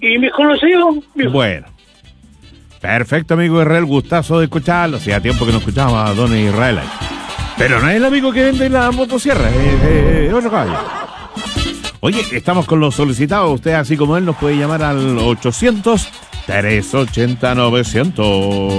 y me conoció. Bueno. Perfecto, amigo Israel, gustazo de escucharlo. Hacía tiempo que no escuchaba a don Israel ahí. Pero no es el amigo que vende la motosierra, otro caballo. Oye, estamos con los solicitados. Usted, así como él, nos puede llamar al 800-380-900.